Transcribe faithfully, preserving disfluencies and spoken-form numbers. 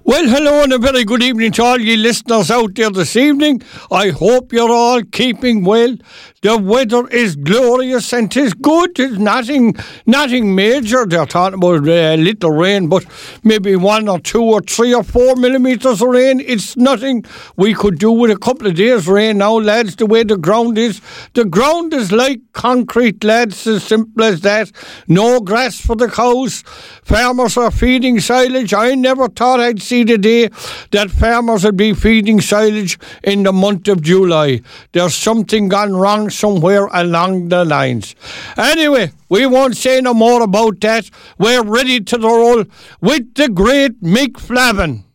Well, hello and a very good evening to all you listeners out there this evening. I hope you're all keeping well. The weather is glorious and 'tis good. 'Tis nothing, nothing major. They're talking about a uh, little rain, but maybe one or two or three or four millimetres of rain. It's nothing. We could do with a couple of days' rain now, lads, the way the ground is. The ground is like concrete, lads, as simple as that. No grass for the cows. Farmers are feeding silage. I never thought I'd see the day that farmers would be feeding silage in the month of July. There's something gone wrong somewhere along the lines. Anyway, we won't say no more about that. We're ready to roll with the great Mick Flavin.